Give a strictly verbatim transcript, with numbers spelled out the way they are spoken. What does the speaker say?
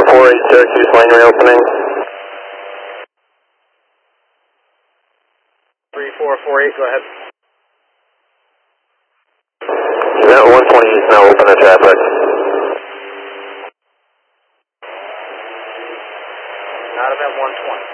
four eight Syracuse lane reopening. three four four eight, go ahead. Event one twenty is now open to traffic. Not event one twenty.